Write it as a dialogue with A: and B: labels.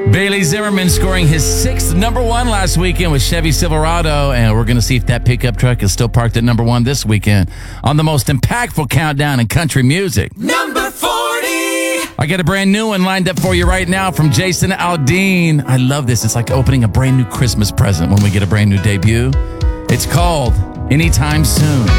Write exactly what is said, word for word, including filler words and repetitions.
A: Bailey Zimmerman scoring his sixth number one last weekend with Chevy Silverado, and we're going to see if that pickup truck is still parked at number one this weekend on the most impactful countdown in country music.
B: Number forty.
A: I got a brand new one lined up for you right now from Jason Aldean. I love this. It's like opening a brand new Christmas present when we get a brand new debut. It's called Anytime Soon.